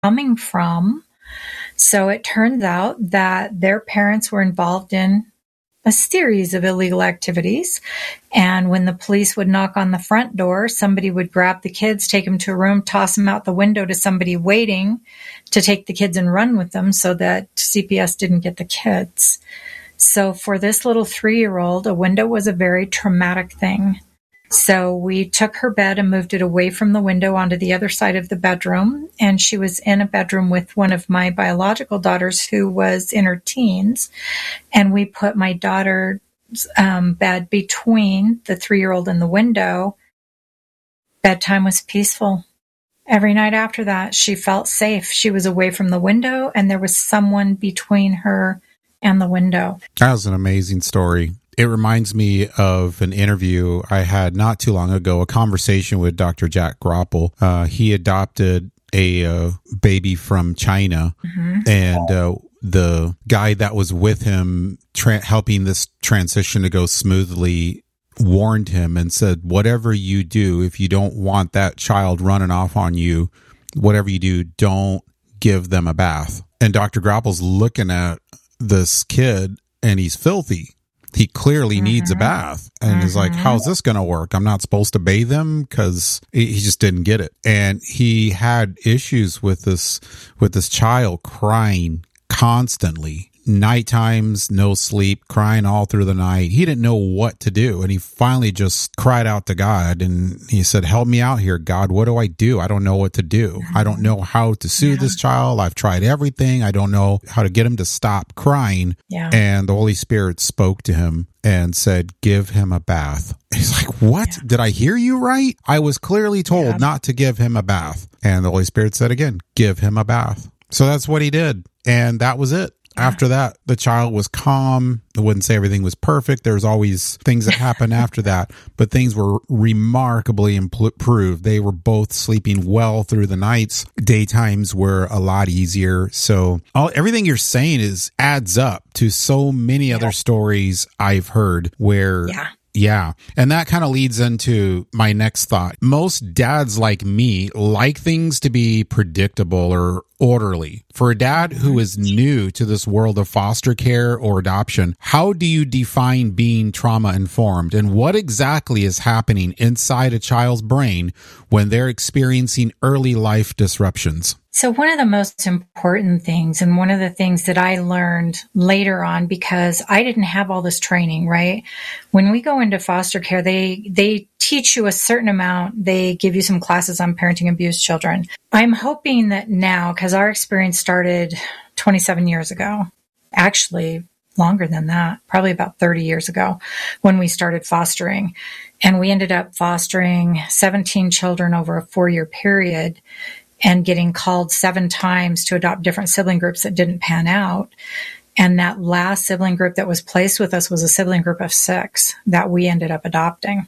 coming from. So it turned out that their parents were involved in a series of illegal activities. And when the police would knock on the front door, somebody would grab the kids, take them to a room, toss them out the window to somebody waiting to take the kids and run with them so that CPS didn't get the kids. So for this little 3-year-old, a window was a very traumatic thing. So we took her bed and moved it away from the window onto the other side of the bedroom. And she was in a bedroom with one of my biological daughters who was in her teens. And we put my daughter's bed between the 3-year-old and the window. Bedtime was peaceful. Every night after that, she felt safe. She was away from the window and there was someone between her and the window. That was an amazing story. It reminds me of an interview I had not too long ago, a conversation with Dr. Jack Groppel. He adopted a baby from China, and the guy that was with him helping this transition to go smoothly warned him and said, whatever you do, if you don't want that child running off on you, whatever you do, don't give them a bath. And Dr. Groppel's looking at this kid and he's filthy. He clearly needs a bath and is like, how's this going to work? I'm not supposed to bathe him, because he just didn't get it. And he had issues with this child crying constantly. Night times, no sleep, crying all through the night. He didn't know what to do. And he finally just cried out to God and he said, help me out here, God. What do I do? I don't know what to do. I don't know how to soothe this child. I've tried everything. I don't know how to get him to stop crying. Yeah. And the Holy Spirit spoke to him and said, give him a bath. He's like, what? Yeah. Did I hear you right? I was clearly told not to give him a bath. And the Holy Spirit said again, give him a bath. So that's what he did. And that was it. After that, the child was calm. I wouldn't say everything was perfect. There's always things that happen after that, but things were remarkably improved. They were both sleeping well through the nights. Daytimes were a lot easier. So everything you're saying adds up to so many other stories I've heard where... Yeah. And that kind of leads into my next thought. Most dads like me like things to be predictable or orderly. For a dad who is new to this world of foster care or adoption, how do you define being trauma informed, and what exactly is happening inside a child's brain when they're experiencing early life disruptions? So one of the most important things, and one of the things that I learned later on, because I didn't have all this training, right? When we go into foster care, they teach you a certain amount. They give you some classes on parenting abused children. I'm hoping that now, because our experience started 27 years ago, actually longer than that, probably about 30 years ago, when we started fostering. And we ended up fostering 17 children over a 4-year period, and getting called 7 times to adopt different sibling groups that didn't pan out. And that last sibling group that was placed with us was a sibling group of 6 that we ended up adopting.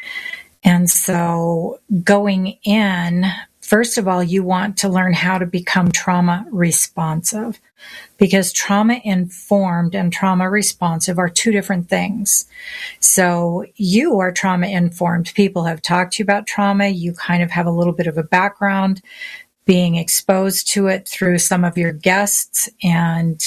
And so going in, first of all, you want to learn how to become trauma responsive, because trauma informed and trauma responsive are 2 different things. So you are trauma informed. People have talked to you about trauma. You kind of have a little bit of a background, being exposed to it through some of your guests. And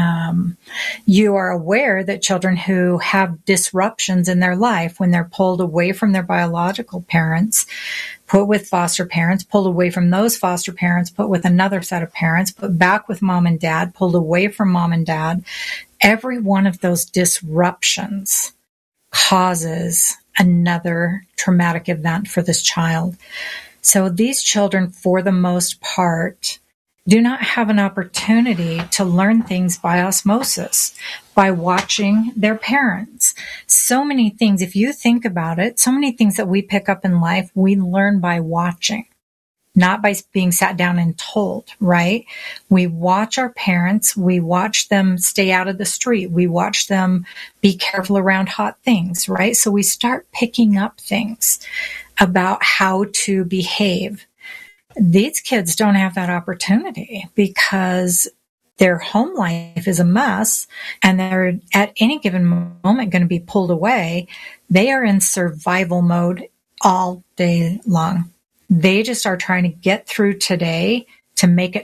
you are aware that children who have disruptions in their life, when they're pulled away from their biological parents, put with foster parents, pulled away from those foster parents, put with another set of parents, put back with mom and dad, pulled away from mom and dad, every one of those disruptions causes another traumatic event for this child. So these children, for the most part, do not have an opportunity to learn things by osmosis, by watching their parents. So many things, if you think about it, so many things that we pick up in life, we learn by watching, not by being sat down and told, right? We watch our parents. We watch them stay out of the street. We watch them be careful around hot things, right? So we start picking up things about how to behave. These kids don't have that opportunity because their home life is a mess and they're at any given moment going to be pulled away. They are in survival mode all day long. They just are trying to get through today to make it to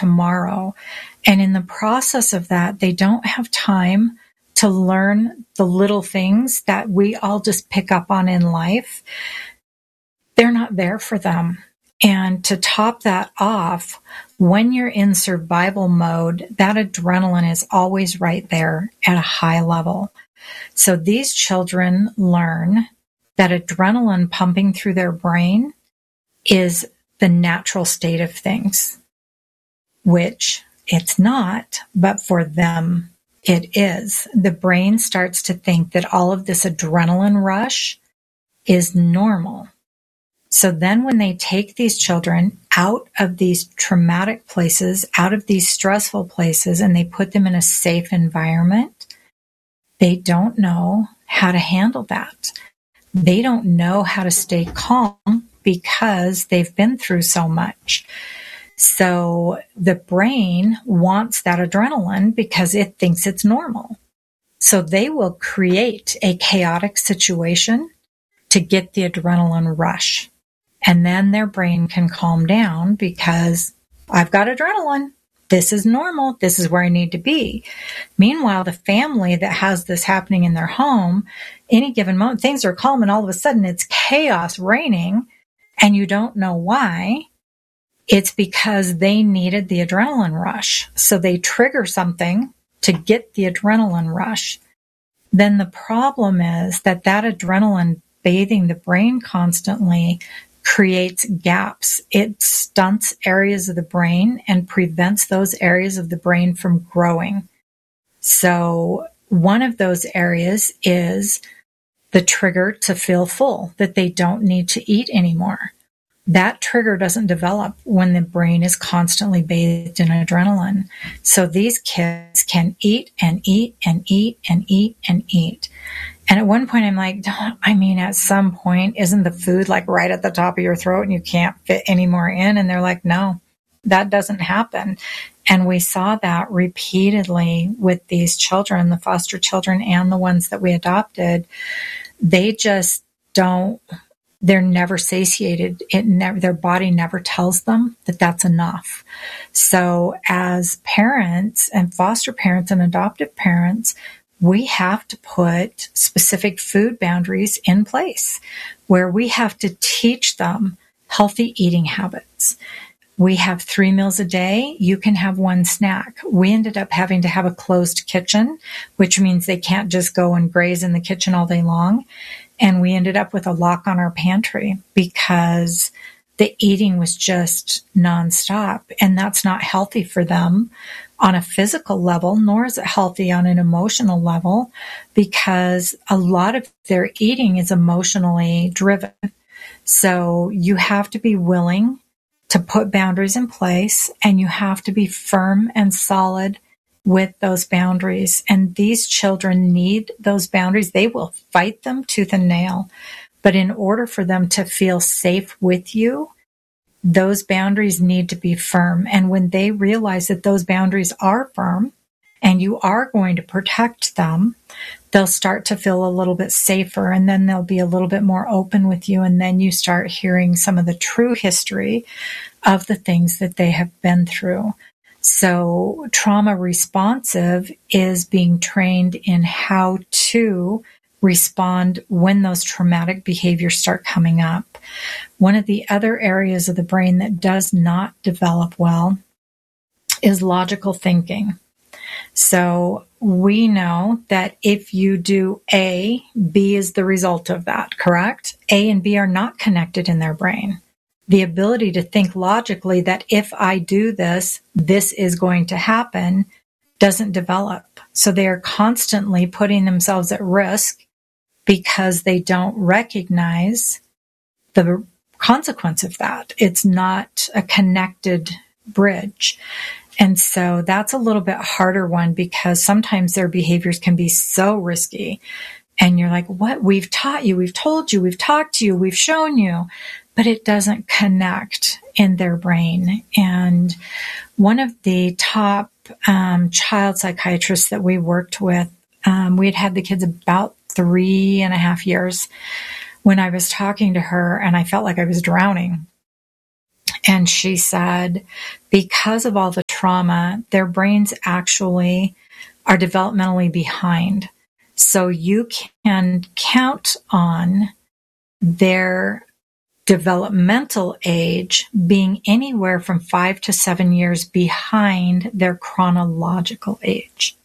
tomorrow. And in the process of that, they don't have time to learn the little things that we all just pick up on in life. They're not there for them. And to top that off, when you're in survival mode, that adrenaline is always right there at a high level. So these children learn that adrenaline pumping through their brain is the natural state of things, which it's not, but for them, it is. The brain starts to think that all of this adrenaline rush is normal. So then when they take these children out of these traumatic places, out of these stressful places, and they put them in a safe environment, they don't know how to handle that. They don't know how to stay calm because they've been through so much. So the brain wants that adrenaline because it thinks it's normal. So they will create a chaotic situation to get the adrenaline rush. And then their brain can calm down because I've got adrenaline. This is normal. This is where I need to be. Meanwhile, the family that has this happening in their home, any given moment, things are calm and all of a sudden it's chaos reigning and you don't know why. It's because they needed the adrenaline rush. So they trigger something to get the adrenaline rush. Then the problem is that adrenaline bathing the brain constantly creates gaps. It stunts areas of the brain and prevents those areas of the brain from growing. So one of those areas is the trigger to feel full, that they don't need to eat anymore. That trigger doesn't develop when the brain is constantly bathed in adrenaline. So these kids can eat and eat and eat and eat and eat. And at one point I'm like, at some point, isn't the food like right at the top of your throat and you can't fit any more in? And they're like, no, that doesn't happen. And we saw that repeatedly with these children, the foster children and the ones that we adopted. They just don't, they're never satiated. Their body never tells them that that's enough. So as parents and foster parents and adoptive parents, we have to put specific food boundaries in place where we have to teach them healthy eating habits. We have 3 meals a day. You can have one snack. We ended up having to have a closed kitchen, which means they can't just go and graze in the kitchen all day long. And we ended up with a lock on our pantry because the eating was just nonstop. And that's not healthy for them on a physical level, nor is it healthy on an emotional level, because a lot of their eating is emotionally driven. So you have to be willing to put boundaries in place, and you have to be firm and solid with those boundaries. And these children need those boundaries. They will fight them tooth and nail. But in order for them to feel safe with you, those boundaries need to be firm. And when they realize that those boundaries are firm and you are going to protect them, they'll start to feel a little bit safer, and then they'll be a little bit more open with you. And then you start hearing some of the true history of the things that they have been through. So trauma responsive is being trained in how to respond when those traumatic behaviors start coming up. One of the other areas of the brain that does not develop well is logical thinking. So we know that if you do A, B is the result of that, correct? A and B are not connected in their brain. The ability to think logically that if I do this, this is going to happen doesn't develop. So they are constantly putting themselves at risk because they don't recognize the consequence of that. It's not a connected bridge. And so that's a little bit harder one, because sometimes their behaviors can be so risky. And you're like, what? We've taught you, we've told you, we've talked to you, we've shown you, but it doesn't connect in their brain. And one of the top child psychiatrists that we worked with, we had the kids about 3.5 years when I was talking to her, and I felt like I was drowning. And she said, because of all the trauma, their brains actually are developmentally behind. So you can count on their developmental age being anywhere from 5 to 7 years behind their chronological age.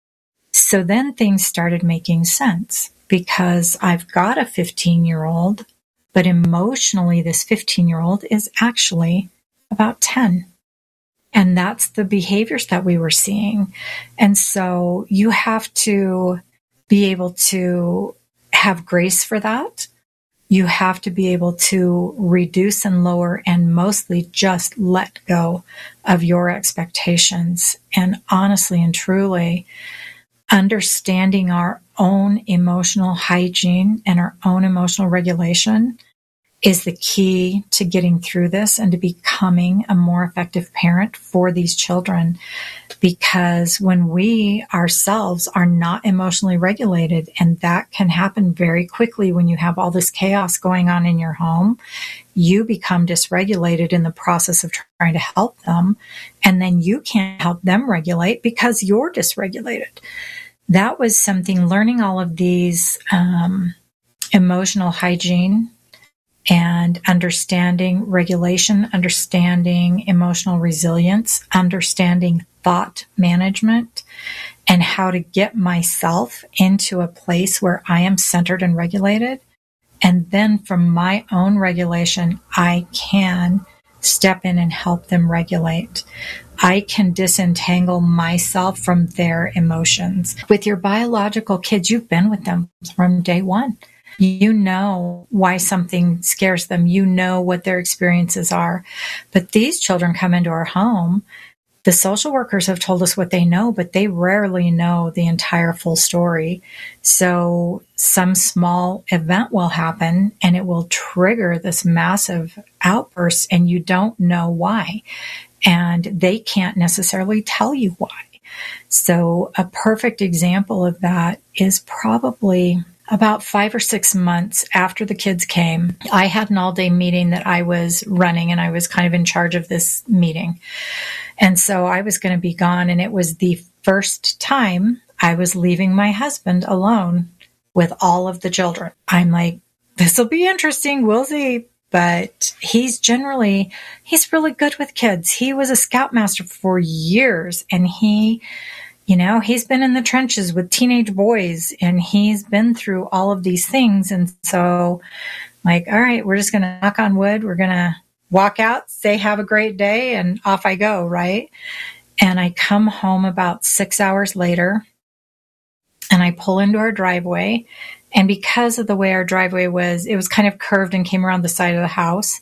So then things started making sense, because I've got a 15-year-old, but emotionally this 15-year-old is actually about 10. And that's the behaviors that we were seeing. And so you have to be able to have grace for that. You have to be able to reduce and lower and mostly just let go of your expectations. And honestly and truly, understanding our own emotional hygiene and our own emotional regulation is the key to getting through this and to becoming a more effective parent for these children. Because when we ourselves are not emotionally regulated, and that can happen very quickly when you have all this chaos going on in your home, you become dysregulated in the process of trying to help them. And then you can't help them regulate because you're dysregulated. That was something, learning all of these emotional hygiene and understanding regulation, understanding emotional resilience, understanding thought management, and how to get myself into a place where I am centered and regulated. And then from my own regulation, I can step in and help them regulate. I can disentangle myself from their emotions. With your biological kids, you've been with them from day one. You know why something scares them. You know what their experiences are. But these children come into our home. The social workers have told us what they know, but they rarely know the entire full story. So some small event will happen and it will trigger this massive outburst, and you don't know why. And they can't necessarily tell you why. So a perfect example of that is probably about 5 or 6 months after the kids came. I had an all-day meeting that I was running, and I was kind of in charge of this meeting. And so I was going to be gone, and it was the first time I was leaving my husband alone with all of the children. I'm like, this will be interesting. We'll see. But he's really good with kids. He was a scoutmaster for years, and he's been in the trenches with teenage boys, and he's been through all of these things. And so like, all right, we're just going to knock on wood. We're going to walk out, say, have a great day, and off I go. Right. And I come home about 6 hours later, and I pull into our driveway. And because of the way our driveway was, it was kind of curved and came around the side of the house.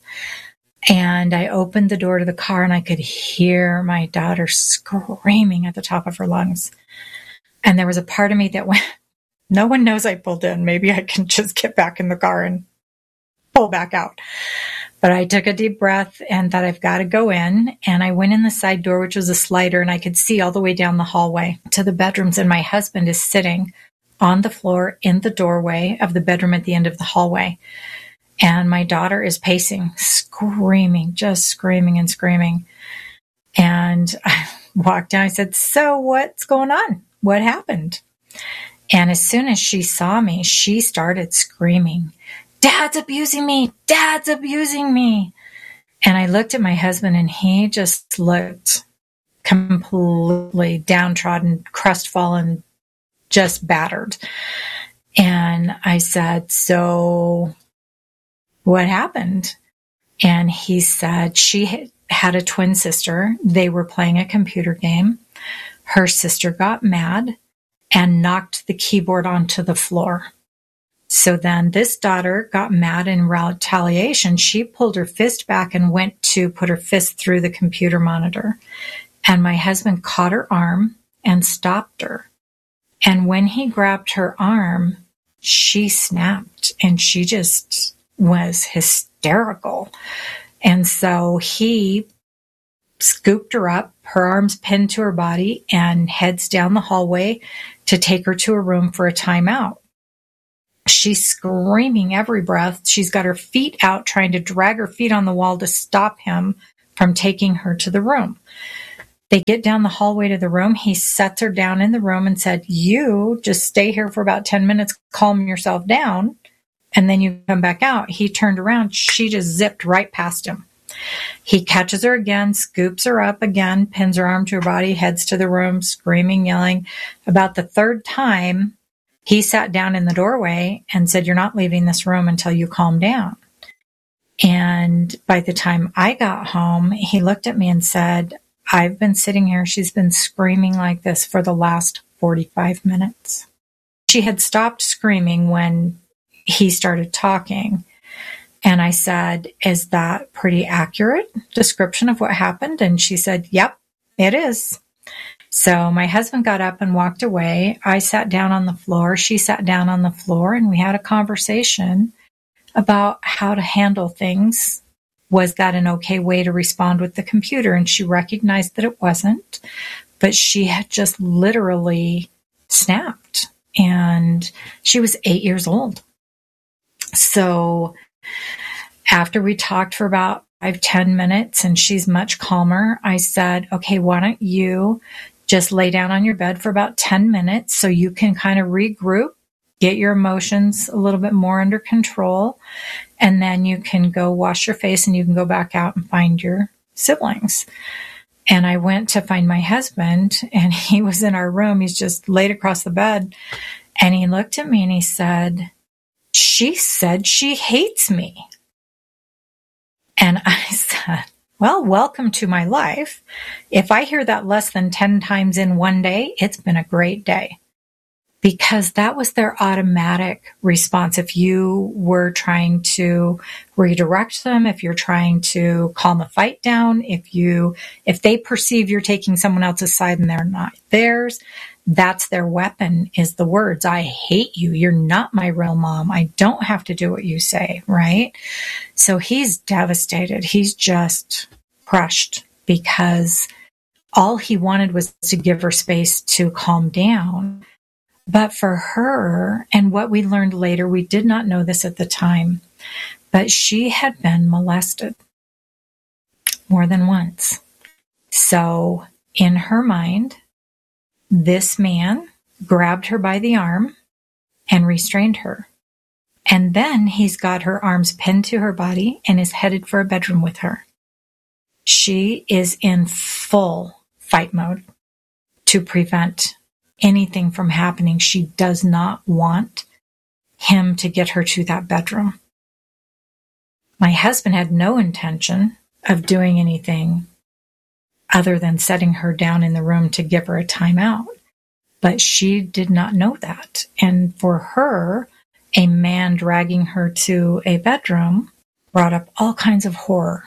And I opened the door to the car, and I could hear my daughter screaming at the top of her lungs. And there was a part of me that went, no one knows I pulled in. Maybe I can just get back in the car and pull back out. But I took a deep breath and thought, I've got to go in. And I went in the side door, which was a slider, and I could see all the way down the hallway to the bedrooms. And my husband is sitting on the floor in the doorway of the bedroom at the end of the hallway. And my daughter is pacing, screaming, just screaming and screaming. And I walked down. I said, so what's going on? What happened? And as soon as she saw me, she started screaming, Dad's abusing me. Dad's abusing me. And I looked at my husband, and he just looked completely downtrodden, crestfallen, just battered. And I said, so what happened? And he said she had a twin sister. They were playing a computer game. Her sister got mad and knocked the keyboard onto the floor. So then this daughter got mad in retaliation. She pulled her fist back and went to put her fist through the computer monitor. And my husband caught her arm and stopped her. And when he grabbed her arm, she snapped, and she just was hysterical. And so he scooped her up, her arms pinned to her body, and heads down the hallway to take her to her room for a timeout. She's screaming every breath. She's got her feet out, trying to drag her feet on the wall to stop him from taking her to the room. They get down the hallway to the room. He sets her down in the room and said, you just stay here for about 10 minutes, calm yourself down, and then you come back out. He turned around. She just zipped right past him. He catches her again, scoops her up again, pins her arm to her body, heads to the room, screaming, yelling. About the third time, he sat down in the doorway and said, you're not leaving this room until you calm down. And by the time I got home, he looked at me and said, I've been sitting here. She's been screaming like this for the last 45 minutes. She had stopped screaming when he started talking. And I said, is that pretty accurate description of what happened? And she said, yep, it is. So my husband got up and walked away. I sat down on the floor. She sat down on the floor, and we had a conversation about how to handle things. Was that an okay way to respond with the computer? And she recognized that it wasn't, but she had just literally snapped, and she was 8 years old. So after we talked for about 5-10 minutes and she's much calmer, I said, okay, why don't you just lay down on your bed for about 10 minutes so you can kind of regroup, get your emotions a little bit more under control, and then you can go wash your face and you can go back out and find your siblings. And I went to find my husband, and he was in our room. He's just laid across the bed, and he looked at me and he said, she said she hates me. And I said, well, welcome to my life. If I hear that less than 10 times in one day, it's been a great day. Because that was their automatic response. If you were trying to redirect them, if you're trying to calm a fight down, if they perceive you're taking someone else's side and they're not theirs, that's their weapon, is the words, I hate you. You're not my real mom. I don't have to do what you say, right? So he's devastated. He's just crushed because all he wanted was to give her space to calm down. But for her, and what we learned later, we did not know this at the time, but she had been molested more than once. So in her mind, this man grabbed her by the arm and restrained her. And then he's got her arms pinned to her body and is headed for a bedroom with her. She is in full fight mode to prevent anything from happening. She does not want him to get her to that bedroom. My husband had no intention of doing anything other than setting her down in the room to give her a timeout. But she did not know that. And for her, a man dragging her to a bedroom brought up all kinds of horror.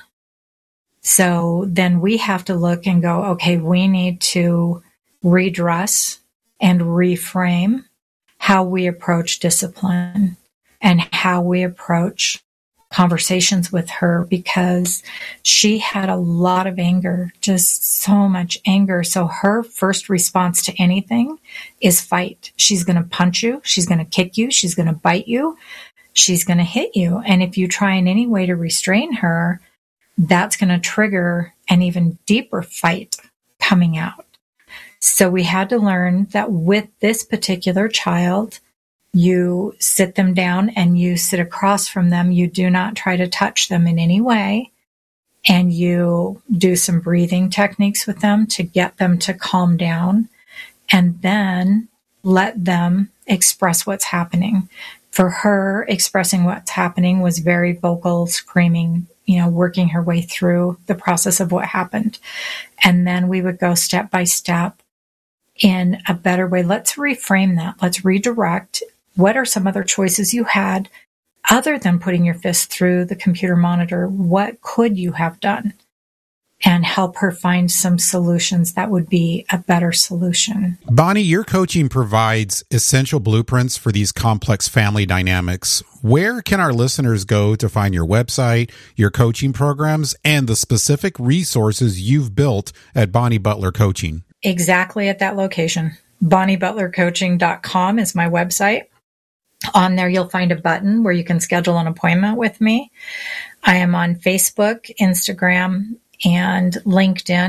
So then we have to look and go, okay, we need to redress and reframe how we approach discipline and how we approach conversations with her, because she had a lot of anger, just so much anger. So her first response to anything is fight. She's going to punch you. She's going to kick you. She's going to bite you. She's going to hit you. And if you try in any way to restrain her, that's going to trigger an even deeper fight coming out. So we had to learn that with this particular child, you sit them down and you sit across from them. You do not try to touch them in any way. And you do some breathing techniques with them to get them to calm down, and then let them express what's happening. For her, expressing what's happening was very vocal, screaming, working her way through the process of what happened. And then we would go step by step in a better way. Let's reframe that. Let's redirect. What are some other choices you had other than putting your fist through the computer monitor? What could you have done? And help her find some solutions that would be a better solution. Bonnie, your coaching provides essential blueprints for these complex family dynamics. Where can our listeners go to find your website, your coaching programs, and the specific resources you've built at Bonnie Butler Coaching? Exactly at that location. BonnieButlerCoaching.com is my website. On there, you'll find a button where you can schedule an appointment with me. I am on Facebook, Instagram, and LinkedIn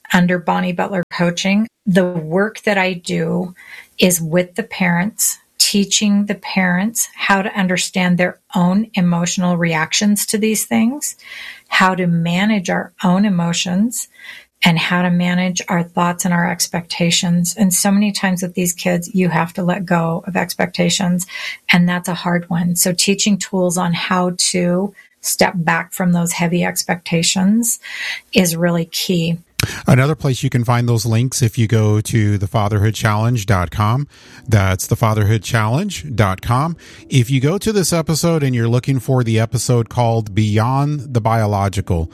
under Bonnie Butler Coaching. The work that I do is with the parents, teaching the parents how to understand their own emotional reactions to these things, how to manage our own emotions, and how to manage our thoughts and our expectations. And so many times with these kids, you have to let go of expectations, and that's a hard one. So teaching tools on how to step back from those heavy expectations is really key. Another place you can find those links if you go to thefatherhoodchallenge.com. That's thefatherhoodchallenge.com. If you go to this episode and you're looking for the episode called Beyond the Biological,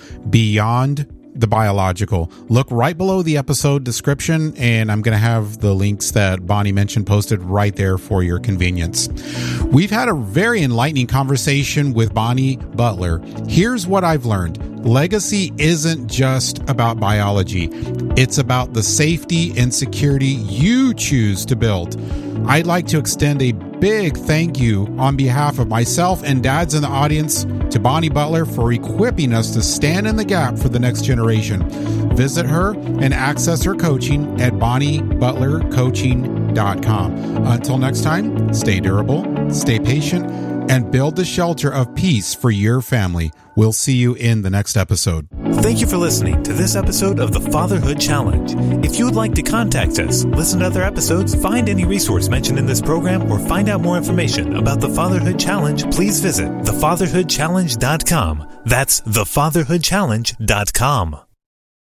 look right below the episode description, and I'm going to have the links that Bonnie mentioned posted right there for your convenience. We've had a very enlightening conversation with Bonnie Butler. Here's what I've learned. Legacy isn't just about biology. It's about the safety and security you choose to build. I'd like to extend a big thank you on behalf of myself and dads in the audience to Bonnie Butler for equipping us to stand in the gap for the next generation. Visit her and access her coaching at BonnieButlerCoaching.com. Until next time, stay durable, stay patient, and build the shelter of peace for your family. We'll see you in the next episode. Thank you for listening to this episode of the Fatherhood Challenge. If you would like to contact us, listen to other episodes, find any resource mentioned in this program, or find out more information about the Fatherhood Challenge, please visit thefatherhoodchallenge.com. That's thefatherhoodchallenge.com.